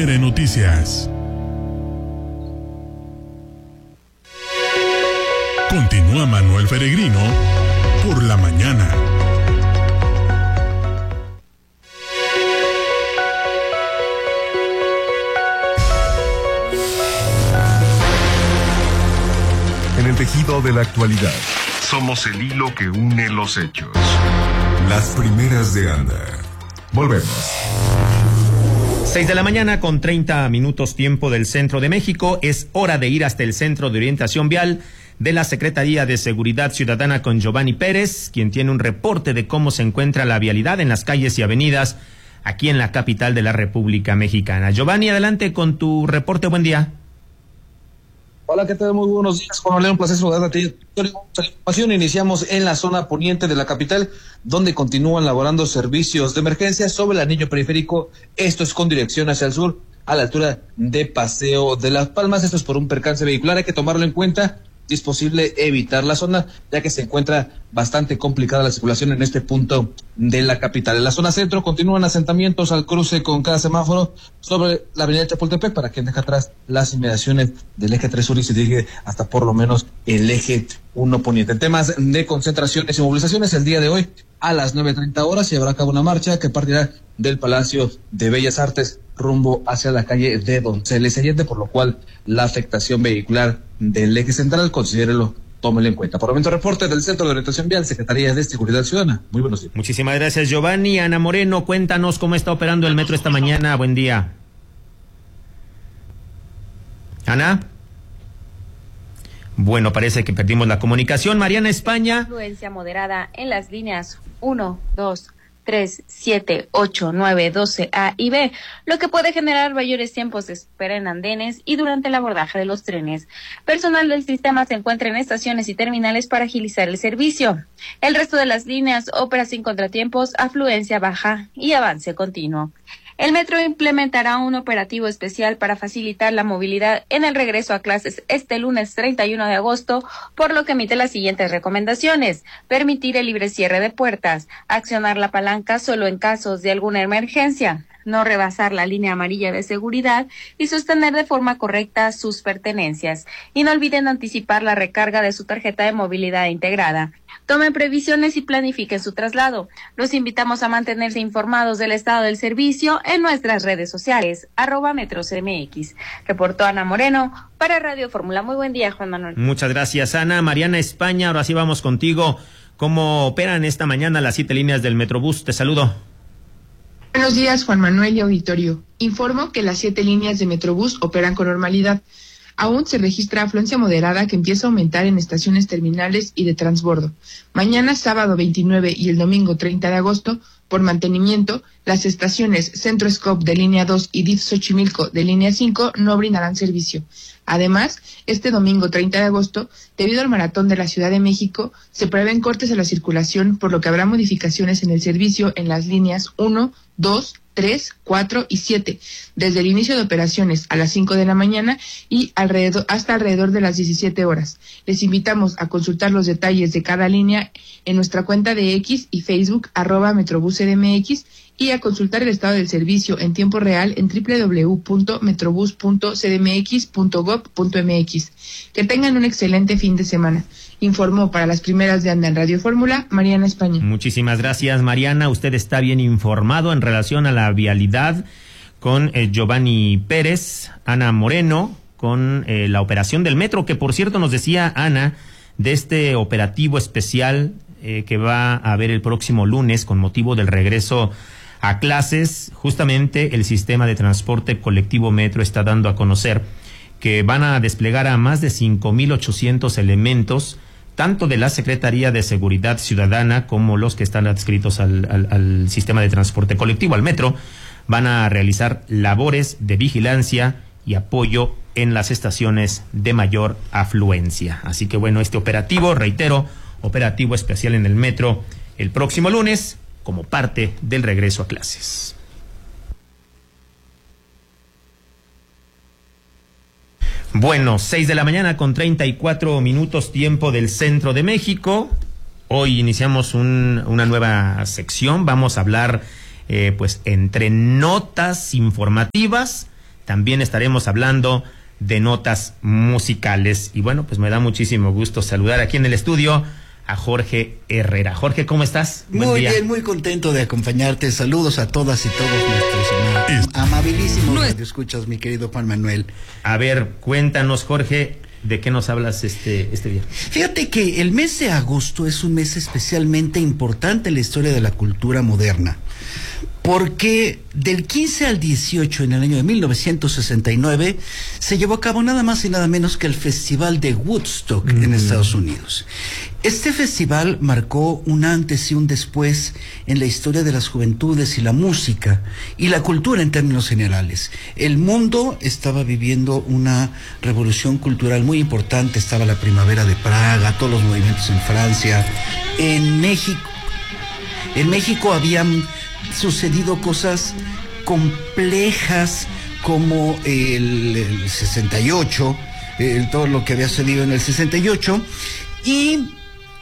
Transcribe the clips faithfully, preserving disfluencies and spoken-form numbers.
N Noticias. Continúa Manuel Peregrino por la mañana. En el tejido de la actualidad, somos el hilo que une los hechos. Las primeras de Anda. Volvemos. Seis de la mañana con treinta minutos tiempo del centro de México. Es hora de ir hasta el Centro de Orientación Vial de la Secretaría de Seguridad Ciudadana con Giovanni Pérez, quien tiene un reporte de cómo se encuentra la vialidad en las calles y avenidas aquí en la capital de la República Mexicana. Giovanni, adelante con tu reporte. Buen día. Hola, ¿qué tal? Muy buenos días, Juan Manuel, un placer saludar a ti. Información, iniciamos en la zona poniente de la capital, donde continúan laborando servicios de emergencia sobre el anillo periférico. Esto es con dirección hacia el sur, a la altura de Paseo de las Palmas. Esto es por un percance vehicular, hay que tomarlo en cuenta. Es posible evitar la zona, ya que se encuentra bastante complicada la circulación en este punto de la capital. En la zona centro continúan asentamientos al cruce con cada semáforo sobre la avenida Chapultepec, para quien deja atrás las inmediaciones del eje tres sur y se dirige hasta por lo menos el eje uno poniente. En temas de concentraciones y movilizaciones, el día de hoy a las nueve treinta horas se llevará a cabo una marcha que partirá del Palacio de Bellas Artes rumbo hacia la calle de Donceles Allende, por lo cual la afectación vehicular del eje central, considérelo, tómelo en cuenta. Por el momento, reporte del Centro de Orientación Vial, Secretaría de Seguridad Ciudadana. Muy buenos días. Muchísimas gracias, Giovanni. Ana Moreno, cuéntanos cómo está operando el metro esta mañana. Buen día. Ana. Bueno, parece que perdimos la comunicación. Mariana España. Influencia moderada en las líneas uno, dos, tres, siete, ocho, nueve, doce A y B, lo que puede generar mayores tiempos de espera en andenes y durante el abordaje de los trenes. Personal del sistema se encuentra en estaciones y terminales para agilizar el servicio. El resto de las líneas opera sin contratiempos, afluencia baja y avance continuo. El metro implementará un operativo especial para facilitar la movilidad en el regreso a clases este lunes treinta y uno de agosto, por lo que emite las siguientes recomendaciones: permitir el libre cierre de puertas, accionar la palanca solo en casos de alguna emergencia, no rebasar la línea amarilla de seguridad y sostener de forma correcta sus pertenencias. Y no olviden anticipar la recarga de su tarjeta de movilidad integrada. Tomen previsiones y planifiquen su traslado. Los invitamos a mantenerse informados del estado del servicio en nuestras redes sociales, arroba metrosmx. Reportó Ana Moreno para Radio Fórmula. Muy buen día, Juan Manuel. Muchas gracias, Ana. Mariana España, ahora sí vamos contigo. ¿Cómo operan esta mañana las siete líneas del Metrobús? Te saludo. Buenos días, Juan Manuel y auditorio. Informo que las siete líneas de Metrobús operan con normalidad. Aún se registra afluencia moderada que empieza a aumentar en estaciones terminales y de transbordo. Mañana, sábado veintinueve y el domingo treinta de agosto, por mantenimiento, las estaciones Centro Scope de línea dos y D I F Xochimilco de línea cinco no brindarán servicio. Además, este domingo treinta de agosto, debido al maratón de la Ciudad de México, se prevén cortes a la circulación, por lo que habrá modificaciones en el servicio en las líneas uno, dos, tres, cuatro y siete, desde el inicio de operaciones a las cinco de la mañana y alrededor hasta alrededor de las diecisiete horas. Les invitamos a consultar los detalles de cada línea en nuestra cuenta de X y Facebook, arroba metrobúscdmx, y a consultar el estado del servicio en tiempo real en doble u doble u doble u punto metrobús punto c d m x punto gob punto m x. Que tengan un excelente fin de semana. Informó para las primeras de Anda en Radio Fórmula, Mariana España. Muchísimas gracias, Mariana. Usted está bien informado en relación a la vialidad con eh, Giovanni Pérez, Ana Moreno, con eh, la operación del metro, que por cierto nos decía Ana de este operativo especial eh, que va a haber el próximo lunes con motivo del regreso a clases. Justamente el sistema de transporte colectivo Metro está dando a conocer que van a desplegar a más de cinco mil ochocientos elementos, tanto de la Secretaría de Seguridad Ciudadana como los que están adscritos al, al, al sistema de transporte colectivo, al metro. Van a realizar labores de vigilancia y apoyo en las estaciones de mayor afluencia. Así que bueno, este operativo, reitero, operativo especial en el metro el próximo lunes, como parte del regreso a clases. Bueno, seis de la mañana con treinta y cuatro minutos tiempo del centro de México. Hoy iniciamos un, una nueva sección. Vamos a hablar, eh, pues, entre notas informativas, también estaremos hablando de notas musicales. Y bueno, pues me da muchísimo gusto saludar aquí en el estudio a Jorge Herrera. Jorge, ¿cómo estás? Buen muy día. Bien, muy contento de acompañarte. Saludos a todas y todos nuestros amabilísimos no es... radioescuchas, mi querido Juan Manuel. A ver, cuéntanos, Jorge, ¿de qué nos hablas este, este día? Fíjate que el mes de agosto es un mes especialmente importante en la historia de la cultura moderna, porque del quince al dieciocho, en el año de mil novecientos sesenta y nueve, se llevó a cabo nada más y nada menos que el Festival de Woodstock mm. en Estados Unidos. Este festival marcó un antes y un después en la historia de las juventudes y la música y la cultura en términos generales. El mundo estaba viviendo una revolución cultural muy importante. Estaba la Primavera de Praga, todos los movimientos en Francia, en México. En México habían sucedido cosas complejas como el, el sesenta y ocho, eh, todo lo que había sucedido en el sesenta y ocho, y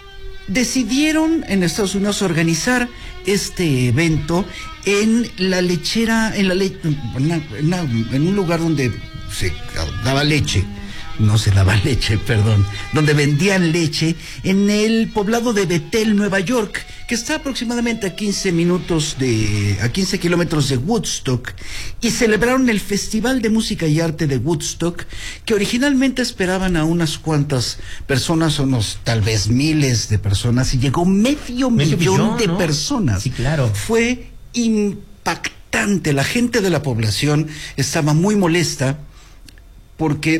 decidieron en Estados Unidos organizar este evento en la lechera, en la le, en, una, en un lugar donde se daba leche. No se daba leche, perdón, donde vendían leche, en el poblado de Bethel, Nueva York, que está aproximadamente a quince minutos de, a quince kilómetros de Woodstock, y celebraron el Festival de Música y Arte de Woodstock, que originalmente esperaban a unas cuantas personas, unos tal vez miles de personas, y llegó medio, medio millón, millón de ¿no? personas. Sí, claro. Fue impactante. La gente de la población estaba muy molesta porque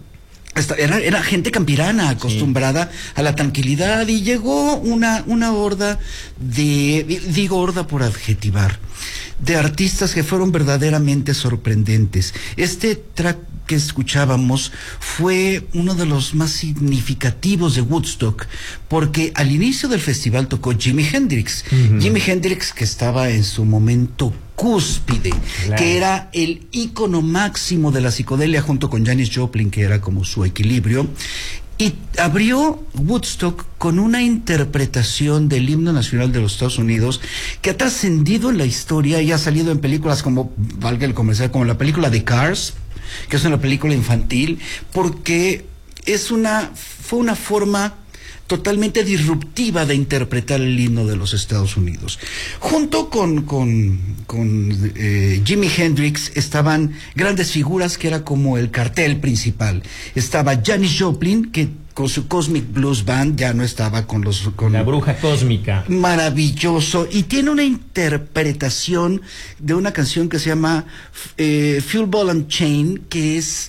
Era, era gente campirana acostumbrada sí. a la tranquilidad, y llegó una, una horda de, digo horda por adjetivar, de artistas que fueron verdaderamente sorprendentes. Este track que escuchábamos fue uno de los más significativos de Woodstock, porque al inicio del festival tocó Jimi Hendrix. Uh-huh. Jimi Hendrix, que estaba en su momento cúspide, claro. que era el ícono máximo de la psicodelia, junto con Janis Joplin, que era como su equilibrio, y abrió Woodstock con una interpretación del himno nacional de los Estados Unidos que ha trascendido en la historia y ha salido en películas como, valga el comercial, como la película de Cars, que es una película infantil, porque es una, fue una forma totalmente disruptiva de interpretar el himno de los Estados Unidos. Junto con, con, con eh, Jimi Hendrix estaban grandes figuras que era como el cartel principal. Estaba Janis Joplin, que con su Cosmic Blues Band ya no estaba con los... con la bruja cósmica. Maravilloso. Y tiene una interpretación de una canción que se llama eh, Fuel Ball and Chain, que es...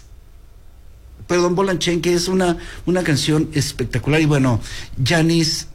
Perdón, Ball and Chain, que es una, una canción espectacular. Y bueno, Janis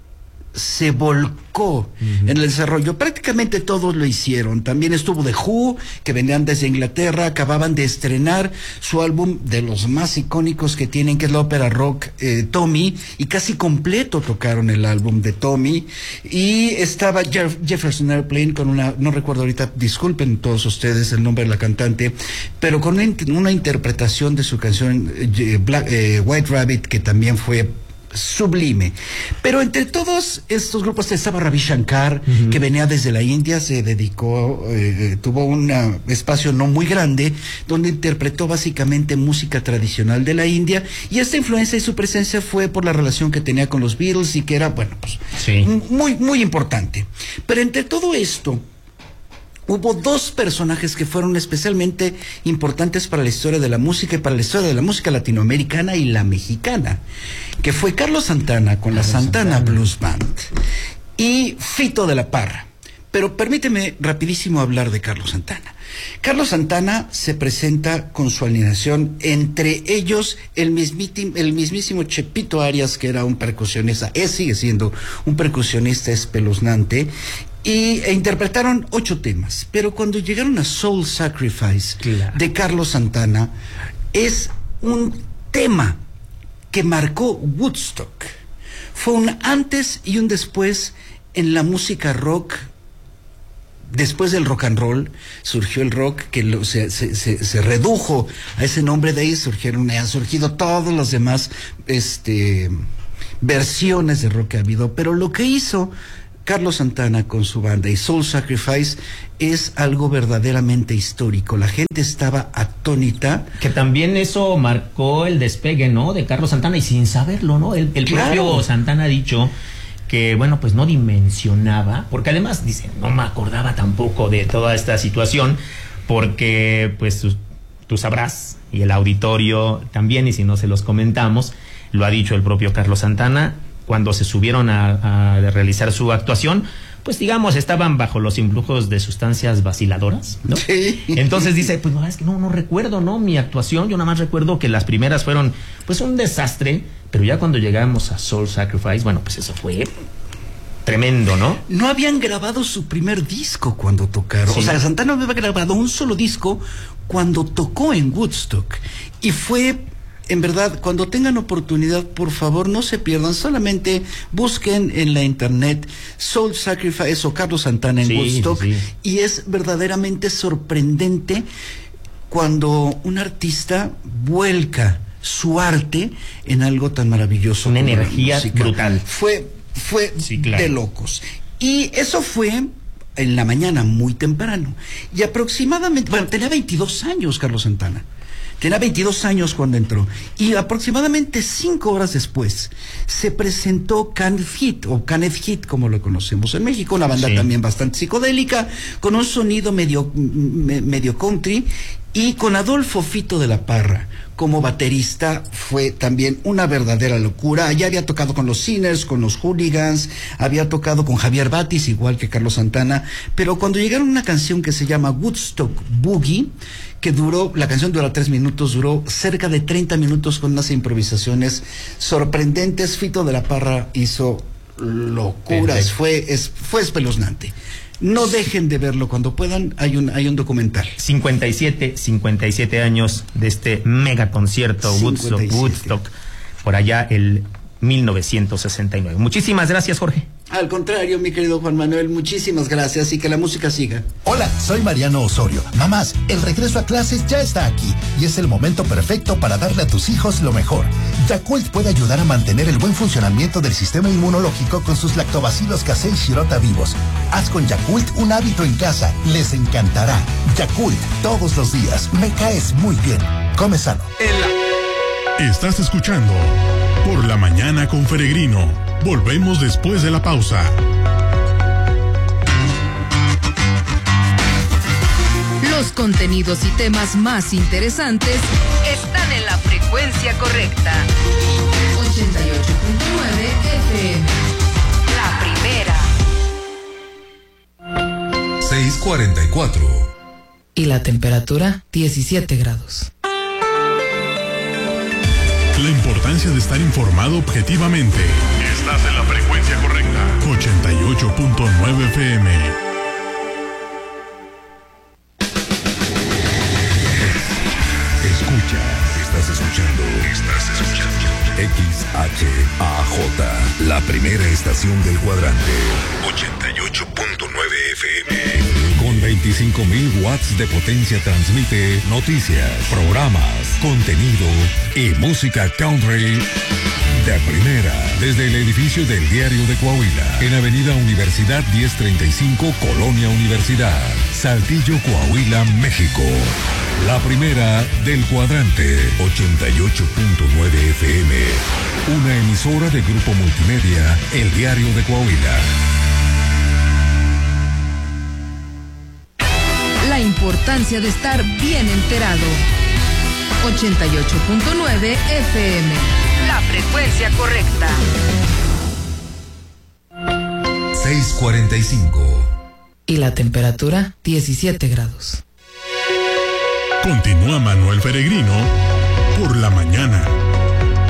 se volcó uh-huh. en el desarrollo. Prácticamente todos lo hicieron. También estuvo The Who, que venían desde Inglaterra, acababan de estrenar su álbum de los más icónicos que tienen, que es la ópera rock eh, Tommy, y casi completo tocaron el álbum de Tommy. Y estaba Jeff- Jefferson Airplane con una, no recuerdo ahorita, disculpen todos ustedes el nombre de la cantante, pero con una, una interpretación de su canción eh, Black, eh, White Rabbit, que también fue sublime. Pero entre todos estos grupos estaba Ravi Shankar, uh-huh. que venía desde la India, se dedicó, eh, tuvo un espacio no muy grande, donde interpretó básicamente música tradicional de la India, y esta influencia y su presencia fue por la relación que tenía con los Beatles, y que era, bueno, pues, sí. muy, muy importante. Pero entre todo esto, hubo dos personajes que fueron especialmente importantes para la historia de la música y para la historia de la música latinoamericana y la mexicana, que fue Carlos Santana con Carlos la Santana, Santana Blues Band y Fito de la Parra. Pero permíteme rapidísimo hablar de Carlos Santana. Carlos Santana se presenta con su alineación, entre ellos el, mismiti, el mismísimo Chepito Arias, que era un percusionista, es, sigue siendo un percusionista espeluznante, y e interpretaron ocho temas. Pero cuando llegaron a Soul Sacrifice, claro. de Carlos Santana, es un tema que marcó Woodstock. Fue un antes y un después en la música rock. Después del rock and roll surgió el rock, que lo, se, se, se, se redujo a ese nombre. De ahí surgieron, han surgido todas las demás este, versiones de rock que ha habido. Pero lo que hizo Carlos Santana con su banda y Soul Sacrifice es algo verdaderamente histórico. La gente estaba atónita. Que también eso marcó el despegue, ¿no? De Carlos Santana y sin saberlo, ¿no? El, el Claro. propio Santana ha dicho que, bueno, pues no dimensionaba, porque además dice, no me acordaba tampoco de toda esta situación, porque pues tú, tú sabrás, y el auditorio también, y si no se los comentamos, lo ha dicho el propio Carlos Santana, cuando se subieron a, a realizar su actuación, pues digamos, estaban bajo los influjos de sustancias vaciladoras, ¿no? Sí. Entonces dice, pues no, es que no, no recuerdo, ¿no? Mi actuación, yo nada más recuerdo que las primeras fueron, pues un desastre, pero ya cuando llegamos a Soul Sacrifice, bueno, pues eso fue tremendo, ¿no? No habían grabado su primer disco cuando tocaron. Sí. O sea, Santana no había grabado un solo disco cuando tocó en Woodstock. Y fue, en verdad, cuando tengan oportunidad, por favor, no se pierdan. Solamente busquen en la internet Soul Sacrifice o Carlos Santana en Sí, Woodstock. sí. Y es verdaderamente sorprendente cuando un artista vuelca su arte en algo tan maravilloso. Una como la energía música. brutal. Fue, fue Sí, claro. de locos. Y eso fue en la mañana, muy temprano. Y aproximadamente, bueno, tenía veintidós años Carlos Santana. Tenía veintidós años cuando entró. Y aproximadamente cinco horas después se presentó Kenneth Heat, o Kenneth Heat, como lo conocemos en México, una banda Sí. también bastante psicodélica, con un sonido medio, me- medio country, y con Adolfo Fito de la Parra como baterista. Fue también una verdadera locura. Ya había tocado con los Sinners, con los Hooligans, había tocado con Javier Batis, igual que Carlos Santana, pero cuando llegaron a una canción que se llama Woodstock Boogie, que duró, la canción dura tres minutos, duró cerca de treinta minutos con unas improvisaciones sorprendentes. Fito de la Parra hizo locuras, Perfecto. fue, es, fue espeluznante. No dejen de verlo cuando puedan, hay un, hay un documental. cincuenta y siete, cincuenta y siete años de este mega concierto Woodstock, cincuenta y siete. Woodstock, por allá el mil novecientos sesenta y nueve. Muchísimas gracias, Jorge. Al contrario, mi querido Juan Manuel, muchísimas gracias y que la música siga. Hola, soy Mariano Osorio. Mamás, el regreso a clases ya está aquí y es el momento perfecto para darle a tus hijos lo mejor. Yakult puede ayudar a mantener el buen funcionamiento del sistema inmunológico con sus lactobacilos casei shirota vivos. Haz con Yakult un hábito en casa, les encantará. Yakult, todos los días, me caes muy bien. Come sano. Estás escuchando Por la Mañana con Peregrino. Volvemos después de la pausa. Los contenidos y temas más interesantes están en la frecuencia correcta. ochenta y ocho punto nueve F M. La primera. seis cuarenta y cuatro. Y la temperatura, diecisiete grados. La importancia de estar informado objetivamente. Estás en la frecuencia correcta. ochenta y ocho punto nueve F M. Escucha, estás escuchando. Estás escuchando. X H A J, la primera estación del cuadrante. ochenta y ocho punto nueve F M. Con veinticinco mil watts de potencia transmite noticias, programas, contenido y música country de primera. Desde el edificio del Diario de Coahuila, en Avenida Universidad diez treinta y cinco, Colonia Universidad, Saltillo, Coahuila, México. La primera del cuadrante, ochenta y ocho punto nueve F M. Una emisora de Grupo Multimedia, El Diario de Coahuila. La importancia de estar bien enterado. ochenta y ocho punto nueve F M. La frecuencia correcta. seis cuarenta y cinco. Y la temperatura, diecisiete grados. Continúa Manuel Peregrino por la mañana.